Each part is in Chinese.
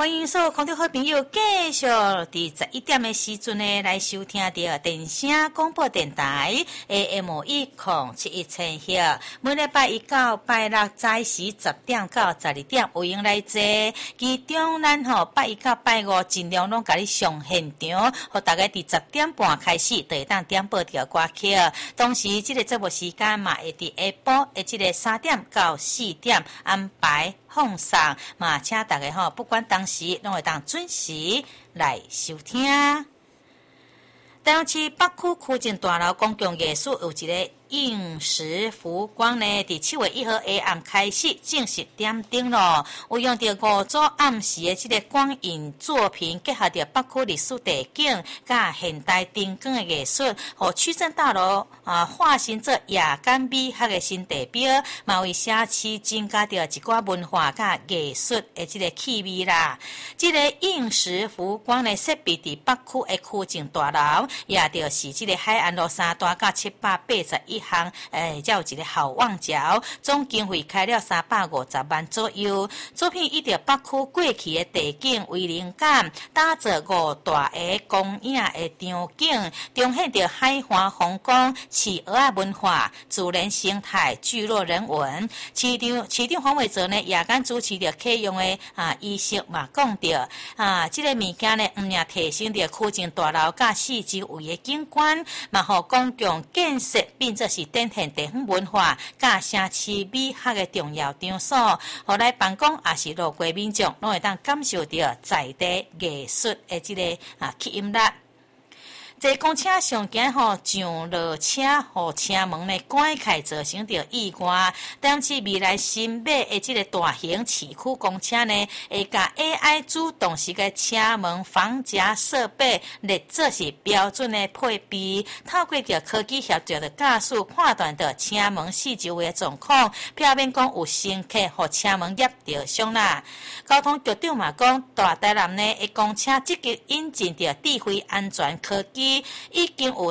欢迎所有空中好朋友继续伫11点的时阵呢，来收听到电声广播电台 AM 107.1千赫。每礼拜一到拜六早时10点到12点，有闲来坐。其中咱拜一到拜五尽量拢甲你上现场，互大家伫10点半开始，就会当点播着歌曲。同时，这个节目时间嘛，会伫下晡的这个3点到4点安排放送嘛，请大家不管当时拢会当准时来收听。台中市北区区政大楼公共艺术有一个映时浮光呢，伫7月1号下暗开始正式点灯咯。有用到5组暗时的这个光影作品，结合着北区历史地景甲现代灯光的艺术，互区政大楼化身做夜间美学的新地标，嘛为社区增加着一寡文化甲艺术的这个气味啦。这个映时浮光呢，设备伫北区的区政大楼，也就是这个海岸路3段到781项，才有一个好望角，总经费开了350万左右。作品以着北区过去的地景为灵感，打造5大个光影的场景，彰显着海岸风光、企鹅文化、自然生态、聚落人文。市长黄伟哲呢，夜间主持着启用的仪式嘛，讲着这个物件呢，仅提升着区政大楼甲四周围的景观，嘛，互公共建设并且是展现地方文化甲社区美学的重要场所，互来办公也是路过民众拢会当感受到在地艺术的这个吸引力。坐公车上行上落车，互车门呢关开，造成着意外。但是未来新买的这个大型市区公车呢，会甲 AI 主动式的车门防夹设备列做是标准的配备，透过着科技协助的驾驶判断着车门四周围的状况，避免讲有乘客互车门压着伤啦。交通局长嘛讲，大台南呢的公车积极引进着智慧安全科技。已经有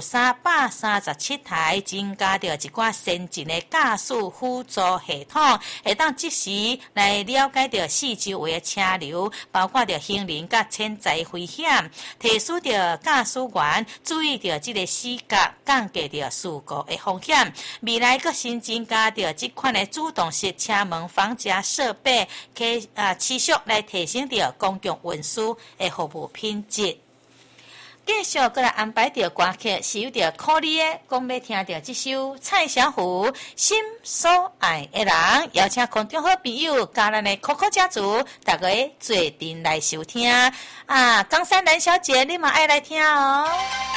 337台，增加着一寡先进的驾驶辅助系统，会当即时来了解着四周围的车流，包括着行人甲潜在危险，提示着驾驶员注意着这个死角，降低着事故的风险。未来阁新增加着这款的主动式车门防夹设备，持续来提升着公共运输的服务品质。继续过来安排着歌曲，是由着可莉的，讲要听着这首蔡小虎《心所爱的人》，邀请空中好朋友加咱的可可家族，大家做阵来收听。江山兰小姐，你嘛爱来听哦。